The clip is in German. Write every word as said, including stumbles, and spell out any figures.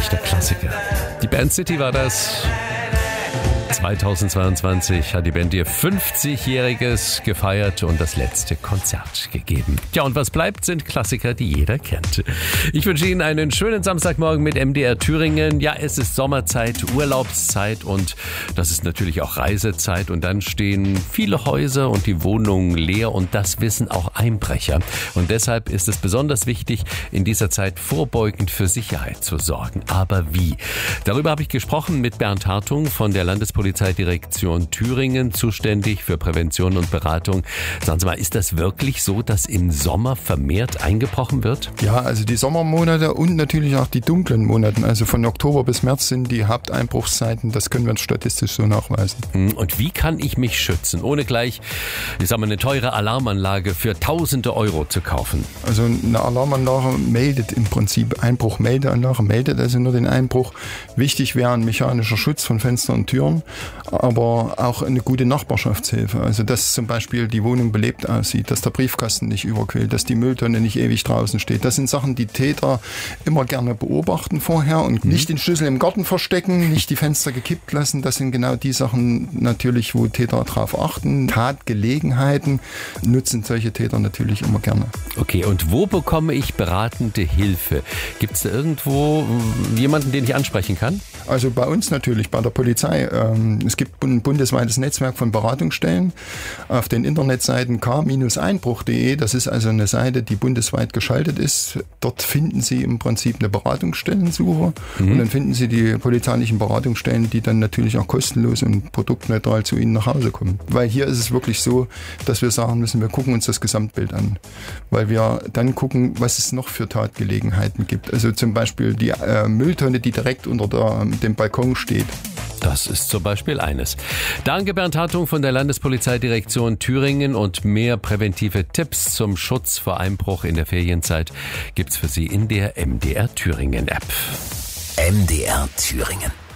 echter Klassiker. Die Band City war das. zweitausendzweiundzwanzig hat die Band ihr fünfzigjähriges gefeiert und das letzte Konzert gegeben. Ja, und was bleibt, sind Klassiker, die jeder kennt. Ich wünsche Ihnen einen schönen Samstagmorgen mit M D R Thüringen. Ja, es ist Sommerzeit, Urlaubszeit und das ist natürlich auch Reisezeit. Und dann stehen viele Häuser und die Wohnungen leer und das wissen auch Einbrecher. Und deshalb ist es besonders wichtig, in dieser Zeit vorbeugend für Sicherheit zu sorgen. Aber wie? Darüber habe ich gesprochen mit Bernd Hartung von der Landespolizeidirektion Thüringen, zuständig für Prävention und Beratung. Sagen Sie mal, ist das wirklich so, dass im Sommer vermehrt eingebrochen wird? Ja, also die Sommermonate und natürlich auch die dunklen Monate, also von Oktober bis März sind die Haupteinbruchszeiten, das können wir uns statistisch so nachweisen. Und wie kann ich mich schützen, ohne gleich, ich sag mal, eine teure Alarmanlage für tausende Euro zu kaufen? Also eine Alarmanlage meldet im Prinzip, Einbruchmeldeanlage meldet also nur den Einbruch. Wichtig wäre ein mechanischer Schutz von Fenstern und Türen, aber auch eine gute Nachbarschaftshilfe. Also dass zum Beispiel die Wohnung belebt aussieht, dass der Briefkasten nicht überquillt, dass die Mülltonne nicht ewig draußen steht. Das sind Sachen, die Täter immer gerne beobachten vorher und mhm. nicht den Schlüssel im Garten verstecken, nicht die Fenster gekippt lassen. Das sind genau die Sachen natürlich, wo Täter drauf achten. Tatgelegenheiten nutzen solche Täter natürlich immer gerne. Okay, und wo bekomme ich beratende Hilfe? Gibt es da irgendwo jemanden, den ich ansprechen kann? Also bei uns natürlich, bei der Polizei. Es gibt ein bundesweites Netzwerk von Beratungsstellen auf den Internetseiten k Einbruch punkt de. Das ist also eine Seite, die bundesweit geschaltet ist. Dort finden Sie im Prinzip eine Beratungsstellensuche mhm. und dann finden Sie die polizeilichen Beratungsstellen, die dann natürlich auch kostenlos und produktneutral zu Ihnen nach Hause kommen. Weil hier ist es wirklich so, dass wir sagen müssen, wir gucken uns das Gesamtbild an. Weil wir dann gucken, was es noch für Tatgelegenheiten gibt. Also zum Beispiel die äh, Mülltonne, die direkt unter der, dem Balkon steht. Das ist zum Beispiel eines. Danke Bernd Hartung von der Landespolizeidirektion Thüringen und mehr präventive Tipps zum Schutz vor Einbruch in der Ferienzeit gibt's für Sie in der M D R Thüringen App. M D R Thüringen.